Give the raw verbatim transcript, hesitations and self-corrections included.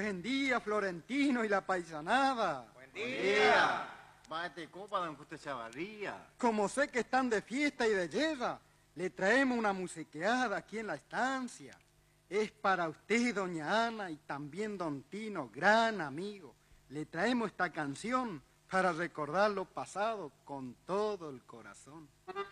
Buen día, Florentino y la paisanada. Buen día. Bate copa, don Justo Chavarría. Como sé que están de fiesta y de lleva, le traemos una musiqueada aquí en la estancia. Es para usted, doña Ana, y también don Tino, gran amigo. Le traemos esta canción para recordar lo pasado con todo el corazón.